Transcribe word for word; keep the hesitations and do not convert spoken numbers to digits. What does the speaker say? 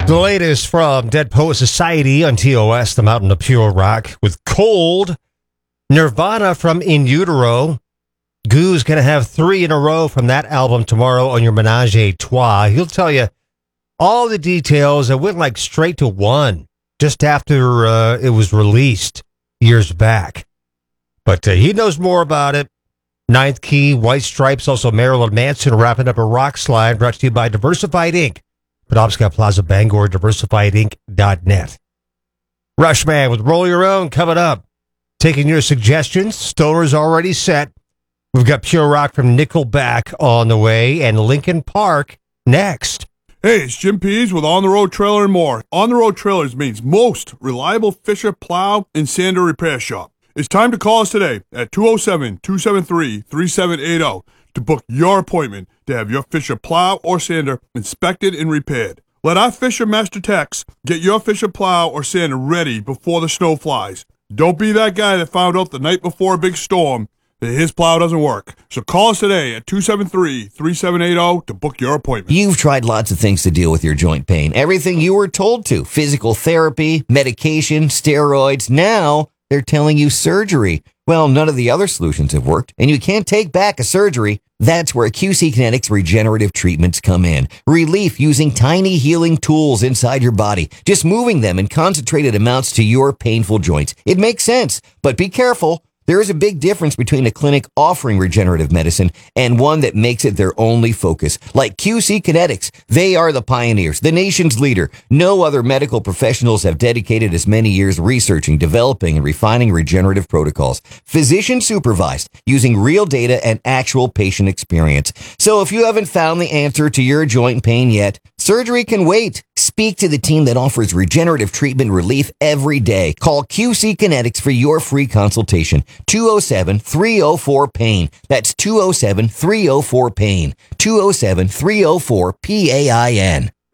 The latest from Dead Poet Society on T O S, the Mountain of Pure Rock, with Cold, Nirvana from In Utero. Goo's going to have three in a row from that album tomorrow on your Menage a Trois. He'll tell you all the details. It went like straight to one just after uh, it was released years back. But uh, he knows more about it. Ninth Key, White Stripes, also Marilyn Manson wrapping up a rock slide, brought to you by Diversified Incorporated. Penobscot Plaza, Bangor, diversified inc dot net. Rushman with Roll Your Own coming up. Taking your suggestions. Stoner's already set. We've got Pure Rock from Nickelback on the way and Linkin Park next. Hey, it's Jim Pease with On the Road Trailer and more. On the Road Trailers means most reliable Fisher plow and sander repair shop. It's time to call us today at two oh seven, two seven three, three seven eight oh to book your appointment to have your Fisher plow or sander inspected and repaired. Let our Fisher Master Techs get your Fisher plow or sander ready before the snow flies. Don't be that guy that found out the night before a big storm that his plow doesn't work. So call us today at two seven three, three seven eight oh to book your appointment. You've tried lots of things to deal with your joint pain. Everything you were told to. Physical therapy, medication, steroids. Now they're telling you surgery. Well, none of the other solutions have worked, and you can't take back a surgery. That's where Q C Kinetics regenerative treatments come in. Relief using tiny healing tools inside your body, just moving them in concentrated amounts to your painful joints. It makes sense, but be careful. There is a big difference between a clinic offering regenerative medicine and one that makes it their only focus. Like Q C Kinetics, they are the pioneers, the nation's leader. No other medical professionals have dedicated as many years researching, developing, and refining regenerative protocols. Physician supervised, using real data and actual patient experience. So if you haven't found the answer to your joint pain yet, surgery can wait. Speak to the team that offers regenerative treatment relief every day. Call Q C Kinetics for your free consultation. two oh seven, three oh four, pain. That's two oh seven, three oh four, pain. two oh seven, three oh four, P A I N.